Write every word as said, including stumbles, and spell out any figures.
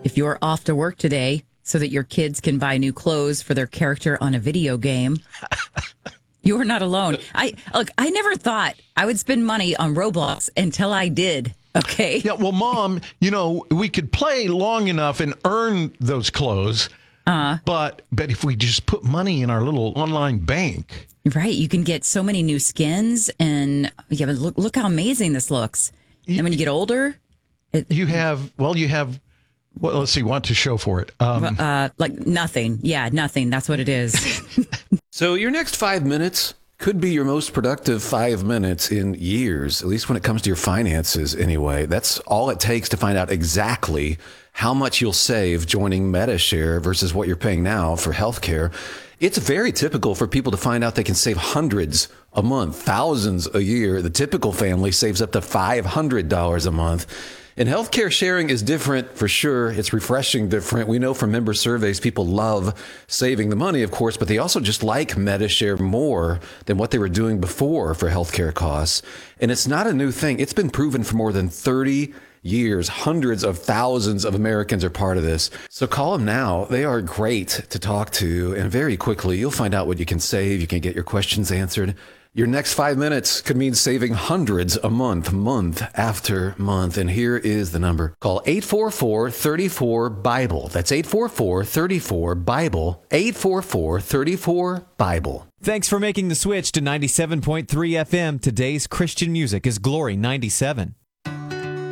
if you're off to work today so that your kids can buy new clothes for their character on a video game, you are not alone. I look, I never thought I would spend money on Roblox until I did. Okay. Yeah, well, Mom, you know, we could play long enough and earn those clothes. Uh, but but if we just put money in our little online bank. Right. You can get so many new skins. And yeah, but look, look how amazing this looks. And when you get older, it, you have, well, you have, well, let's see, want to show for it. Um, uh, like nothing. Yeah, nothing. That's what it is. So your next five minutes could be your most productive five minutes in years, at least when it comes to your finances anyway. That's all it takes to find out exactly how much you'll save joining MediShare versus what you're paying now for healthcare. It's very typical for people to find out they can save hundreds a month, thousands a year. The typical family saves up to five hundred dollars a month. And healthcare sharing is different for sure. It's refreshing different. We know from member surveys, people love saving the money, of course, but they also just like MediShare more than what they were doing before for healthcare costs. And it's not a new thing. It's been proven for more than thirty years. Hundreds of thousands of Americans are part of this. So call them now. They are great to talk to. And very quickly, you'll find out what you can save. You can get your questions answered. Your next five minutes could mean saving hundreds a month, month after month. And here is the number. Call eight four four, three four, BIBLE. That's eight four four, three four, BIBLE. eight four four, three four, BIBLE. Thanks for making the switch to ninety-seven point three F M. Today's Christian music is Glory ninety-seven.